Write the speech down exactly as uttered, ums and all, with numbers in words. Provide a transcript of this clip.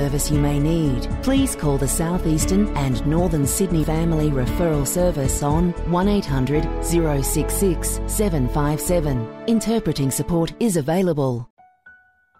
service you may need, please call the South Eastern and Northern Sydney Family Referral Service on one eight hundred, zero six six, seven five seven. Interpreting support is available.